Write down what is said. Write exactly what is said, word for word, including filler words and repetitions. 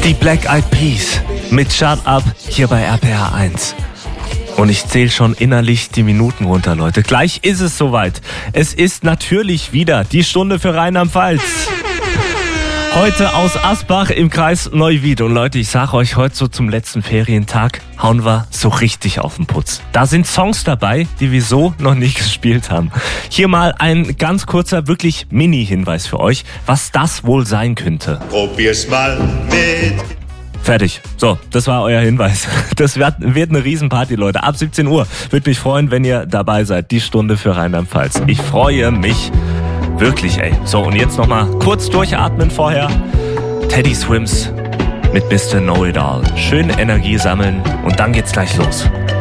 Die Black Eyed Peas mit Shut Up hier bei R P R eins. Und ich zähle schon innerlich die Minuten runter, Leute. Gleich ist es soweit. Es ist natürlich wieder die Stunde für Rheinland-Pfalz. Heute aus Asbach im Kreis Neuwied. Und Leute, ich sage euch, heute so zum letzten Ferientag hauen wir so richtig auf den Putz. Da sind Songs dabei, die wir so noch nie gespielt haben. Hier mal ein ganz kurzer, wirklich Mini-Hinweis für euch, was das wohl sein könnte. Probier's mal mit. Fertig. So, das war euer Hinweis. Das wird, wird eine Riesenparty, Leute. Ab siebzehn Uhr. Würde mich freuen, wenn ihr dabei seid. Die Stunde für Rheinland-Pfalz. Ich freue mich wirklich, ey. So, und jetzt nochmal kurz durchatmen vorher. Teddy Swims mit Mister Know It All. Schön Energie sammeln und dann geht's gleich los.